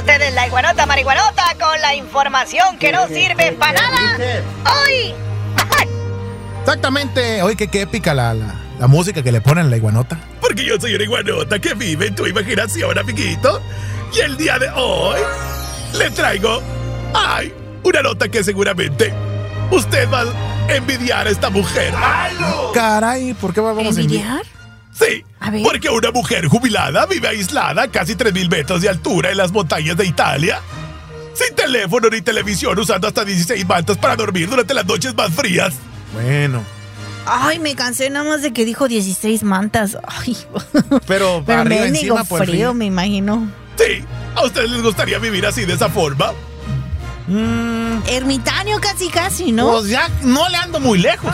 ustedes la iguanota marihuanota con la información que no sirve para nada. Hoy. Exactamente. Oye, qué épica la música que le ponen a la iguanota. Porque yo soy una iguanota que vive en tu imaginación, amiguito. Y el día de hoy le traigo, una nota que seguramente usted va a envidiar a esta mujer. Caray, ¿por qué vamos a envidiar? Sí, porque una mujer jubilada vive aislada a casi 3,000 metros de altura en las montañas de Italia, sin teléfono ni televisión, usando hasta 16 mantas para dormir durante las noches más frías. Bueno. Ay, me cansé nada más de que dijo 16 mantas. Ay. Pero me digo frío, me imagino. Sí, ¿a ustedes les gustaría vivir así de esa forma? Ermitaño casi, ¿no? Pues ya no le ando muy lejos.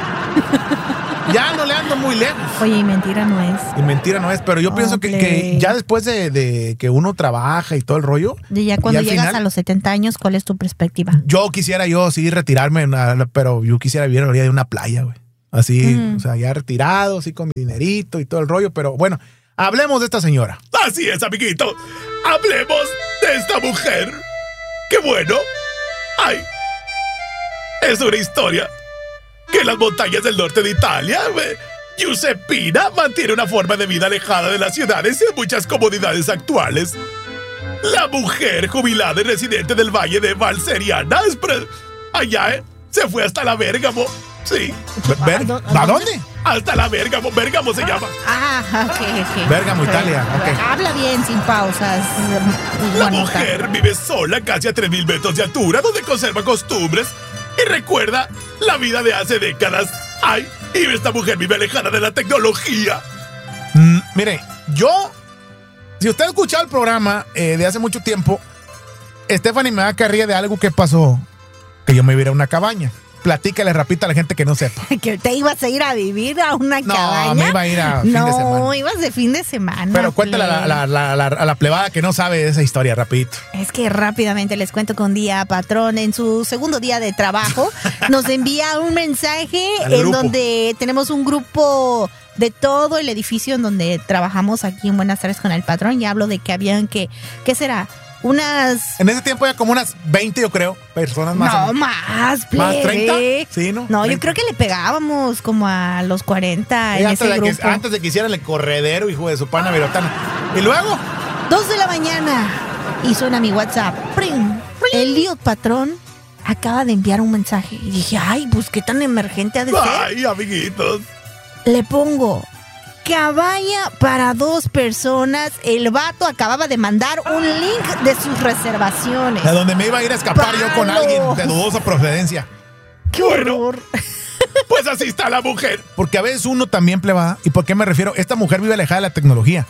Ya no le ando muy lejos. Oye, y mentira no es. Y mentira no es, pero yo pienso que ya después de que uno trabaja y todo el rollo. De ya cuando llegas a los 70 años, ¿cuál es tu perspectiva? Yo quisiera sí retirarme, pero yo quisiera vivir a la orilla de una playa, güey. Así, o sea, ya retirado, así con mi dinerito y todo el rollo, pero bueno, hablemos de esta señora. Así es, amiguito. Hablemos de esta mujer. ¡Qué bueno! Es una historia que en las montañas del norte de Italia, Giuseppina mantiene una forma de vida alejada de las ciudades y muchas comodidades actuales. La mujer jubilada y residente del valle de Valseriana, allá, se fue hasta la Bérgamo. Sí. ¿A dónde? Hasta la Bérgamo. Bérgamo se llama. Ok. Bérgamo, Italia. Okay. Habla bien, sin pausas. La mujer vive sola casi a 3,000 metros de altura, donde conserva costumbres y recuerda la vida de hace décadas. Y esta mujer vive alejada de la tecnología. Mire, si usted ha escuchado el programa de hace mucho tiempo, Stephanie me da carrilla de algo que pasó, que yo me iba a ir a una cabaña. Platícale rapidito a la gente que no sepa. ¿Que te ibas a ir a vivir a una cabaña? No, me iba a ir a fin de semana. No, ibas de fin de semana. Pero cuéntale a la plebada que no sabe esa historia, rapidito. Es que rápidamente les cuento que un día Patrón, en su segundo día de trabajo, nos envía un mensaje en donde tenemos un grupo de todo el edificio en donde trabajamos aquí en Buenas Tardes con el Patrón. Y hablo de que habían ¿qué será? En ese tiempo ya como unas 20, yo creo, personas más. No, más, plebe. ¿Más 30? Sí, ¿no? No, 30. yo creo que le pegábamos como a los 40 en ese grupo. Antes de que hicieran el corredero, hijo de su pana virotana. Y luego 2 de la mañana y suena mi WhatsApp. ¡Pring! Elliot Patrón acaba de enviar un mensaje. Y dije, pues qué tan emergente ha de ser. Amiguitos. Le pongo caballa para 2 personas. El vato acababa de mandar un link de sus reservaciones. De donde me iba a ir a escapar yo con alguien de dudosa procedencia. ¡Qué horror! Pues así está la mujer. Porque a veces uno también plebada. ¿Y por qué me refiero? Esta mujer vive alejada de la tecnología.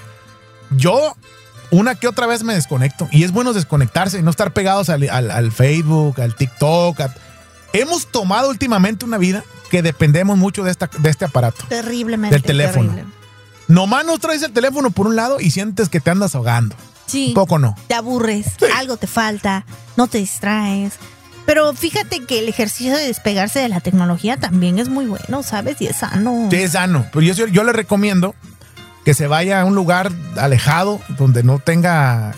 Yo una que otra vez me desconecto. Y es bueno desconectarse y no estar pegados al Facebook, al TikTok. Hemos tomado últimamente una vida que dependemos mucho de este aparato. Terriblemente. Del teléfono. Terrible. Nomás nos traes el teléfono por un lado y sientes que te andas ahogando. Sí. Un poco no. Te aburres, algo te falta, no te distraes. Pero fíjate que el ejercicio de despegarse de la tecnología también es muy bueno, ¿sabes? Y es sano. Sí, es sano. Pero yo le recomiendo que se vaya a un lugar alejado donde no tenga.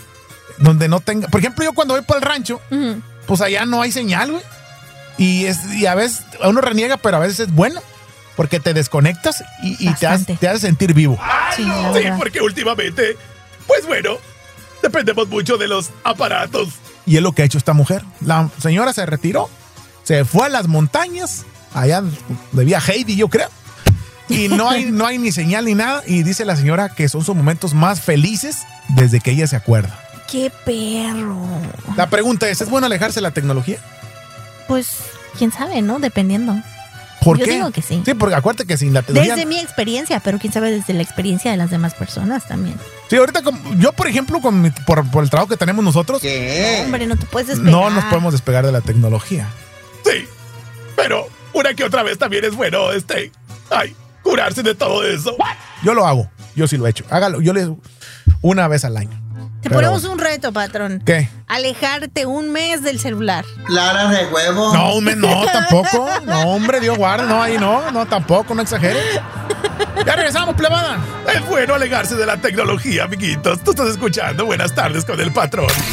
Por ejemplo, yo cuando voy por el rancho, pues allá no hay señal, güey. Y a veces uno reniega, pero a veces es bueno. Porque te desconectas y te hace sentir vivo. Sí, porque últimamente, pues bueno, dependemos mucho de los aparatos. Y es lo que ha hecho esta mujer. La señora se retiró, se fue a las montañas, allá debía Heidi, yo creo. Y no hay ni señal ni nada. Y dice la señora que son sus momentos más felices desde que ella se acuerda. ¡Qué perro! La pregunta ¿es bueno alejarse de la tecnología? Pues, quién sabe, ¿no? Dependiendo. ¿Por qué? Yo digo que sí. Sí, porque acuérdate que sin la tecnología... Desde mi experiencia, pero quién sabe desde la experiencia de las demás personas también. Sí, ahorita yo, por ejemplo, por el trabajo que tenemos nosotros... ¿Qué? No, hombre, no te puedes despegar. No nos podemos despegar de la tecnología. Sí, pero una que otra vez también es bueno, curarse de todo eso. Yo lo hago, yo sí lo he hecho. Hágalo, una vez al año. Te ponemos un reto, Patrón. ¿Qué? Alejarte un mes del celular. Claras de huevo. No, un mes no, tampoco. No, hombre, Dios guarde, no, ahí no, tampoco, no exageres. Ya regresamos, plebada. Es bueno alejarse de la tecnología, amiguitos. Tú estás escuchando Buenas Tardes con el Patrón.